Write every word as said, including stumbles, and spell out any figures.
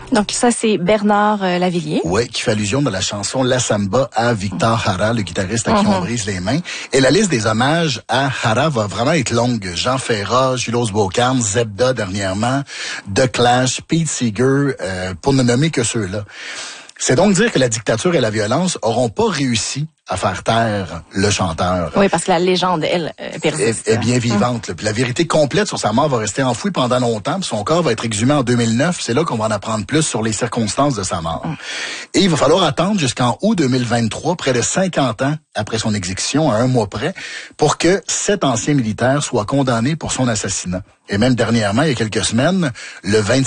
Donc ça, c'est Bernard euh, Lavilliers. Oui, qui fait allusion dans la chanson La Samba à Victor Jara, le guitariste à qui on brise les mains. Et la liste des hommages à Jara va vraiment être longue. Jean Ferrat, Julos Beaucarme, Zebda dernièrement, The Clash, Pete Seeger, euh, pour ne nommer que ceux-là. C'est donc dire que la dictature et la violence auront pas réussi à faire taire le chanteur. Oui, parce que la légende, elle, euh, persiste. Est, est bien vivante. Hum. Puis la vérité complète sur sa mort va rester enfouie pendant longtemps. Puis son corps va être exhumé en deux mille neuf. C'est là qu'on va en apprendre plus sur les circonstances de sa mort. Hum. Et il va falloir attendre jusqu'en août deux mille vingt-trois, près de cinquante ans après son exécution, à un mois près, pour que cet ancien militaire soit condamné pour son assassinat. Et même dernièrement, il y a quelques semaines, le vingt